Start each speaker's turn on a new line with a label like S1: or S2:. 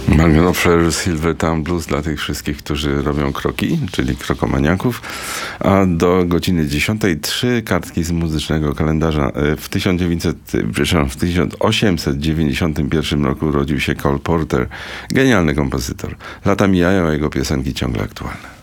S1: Mariano Frere, Silver Town Blues dla tych wszystkich, którzy robią kroki, czyli krokomaniaków. A do godziny 10:03 kartki z muzycznego kalendarza. W 1891 roku urodził się Cole Porter, genialny kompozytor. Lata mijają, a jego piosenki ciągle aktualne.